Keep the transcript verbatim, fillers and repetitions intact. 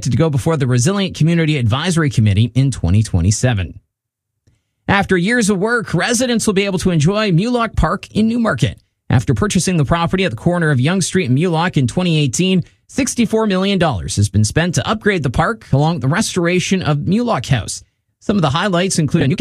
to go before the Resilient Community Advisory Committee in twenty twenty-seven. After years of work, residents will be able to enjoy Mulock Park in Newmarket. After purchasing the property at the corner of Yonge Street and Mulock in twenty eighteen, sixty-four million dollars has been spent to upgrade the park along with the restoration of Mulock House. Some of the highlights include a new